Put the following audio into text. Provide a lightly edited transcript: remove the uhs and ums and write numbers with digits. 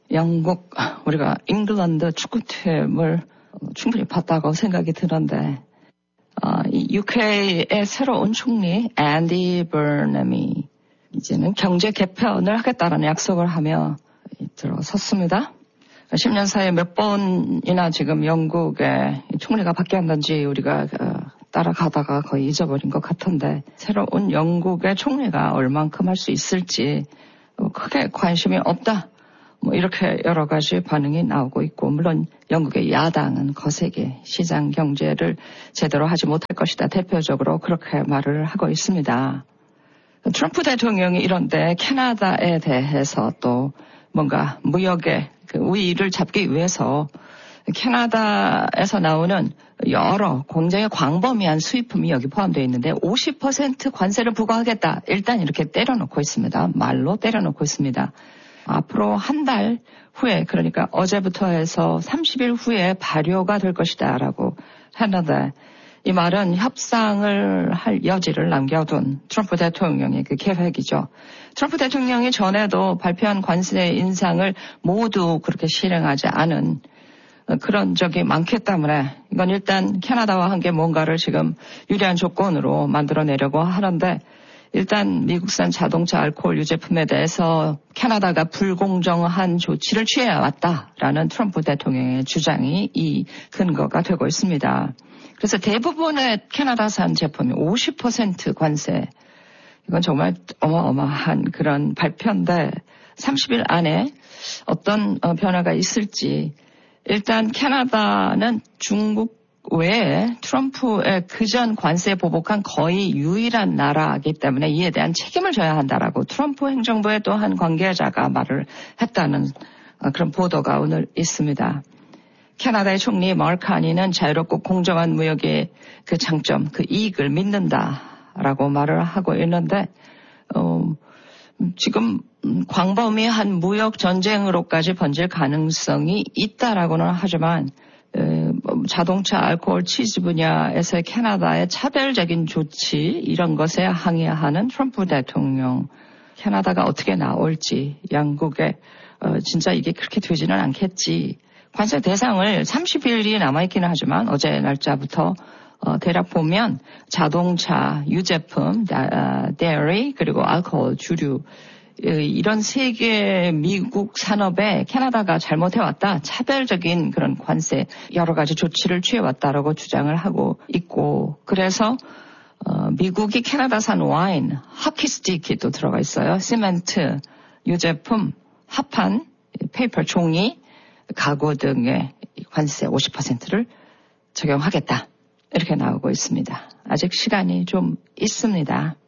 영국, 우리가 잉글랜드 축구팀을 충분히 봤다고 생각이 드는데, UK의 새로운 총리 앤디 버넘이 이제는 경제 개편을 하겠다는 약속을 하며 들어섰습니다. 10년 사이에 몇 번이나 지금 영국의 총리가 바뀌었는지 우리가 따라가다가 거의 잊어버린 것 같은데, 새로운 영국의 총리가 얼만큼 할 수 있을지 크게 관심이 없다. 이렇게 여러 가지 반응이 나오고 있고, 물론 영국의 야당은 거세게 시장 경제를 제대로 하지 못할 것이다. 대표적으로 그렇게 말을 하고 있습니다. 트럼프 대통령이 이런데 캐나다에 대해서 또 뭔가 무역의 그 우위를 잡기 위해서 캐나다에서 나오는 여러 굉장히 광범위한 수입품이 여기 포함되어 있는데 50% 관세를 부과하겠다. 일단 이렇게 때려놓고 있습니다. 말로 때려놓고 있습니다. 앞으로 한 달 후에, 그러니까 어제부터 해서 30일 후에 발효가 될 것이다 라고 했는데, 이 말은 협상을 할 여지를 남겨둔 트럼프 대통령의 그 계획이죠. 트럼프 대통령이 전에도 발표한 관세 인상을 모두 그렇게 실행하지 않은 그런 적이 많기 때문에 이건 일단 캐나다와 함께 뭔가를 지금 유리한 조건으로 만들어내려고 하는데, 일단 미국산 자동차 알코올 유제품에 대해서 캐나다가 불공정한 조치를 취해왔다라는 트럼프 대통령의 주장이 이 근거가 되고 있습니다. 그래서 대부분의 캐나다산 제품이 50% 관세, 이건 정말 어마어마한 그런 발표인데 30일 안에 어떤 변화가 있을지, 일단 캐나다는 중국 외에 트럼프의 그전 관세에 보복한 거의 유일한 나라이기 때문에 이에 대한 책임을 져야 한다라고 트럼프 행정부의 또 한 관계자가 말을 했다는 그런 보도가 오늘 있습니다. 캐나다의 총리 마크 카니는 자유롭고 공정한 무역의 그 장점, 그 이익을 믿는다라고 말을 하고 있는데, 지금 광범위한 무역 전쟁으로까지 번질 가능성이 있다라고는 하지만, 자동차, 알코올, 치즈 분야에서의 캐나다의 차별적인 조치, 이런 것에 항의하는 트럼프 대통령, 캐나다가 어떻게 나올지, 양국에 진짜 이게 그렇게 되지는 않겠지. 관세 대상을 30일이 남아있기는 하지만 어제 날짜부터 대략 보면 자동차, 유제품, 데어리, 그리고 알코올, 주류, 이런 세 개의 미국 산업에 캐나다가 잘못해왔다, 차별적인 그런 관세, 여러 가지 조치를 취해왔다라고 주장을 하고 있고, 그래서 미국이 캐나다산 와인, 하키 스티키도 들어가 있어요. 시멘트, 유제품, 합판, 페이퍼, 종이, 가구 등의 관세 50%를 적용하겠다. 이렇게 나오고 있습니다. 아직 시간이 좀 있습니다.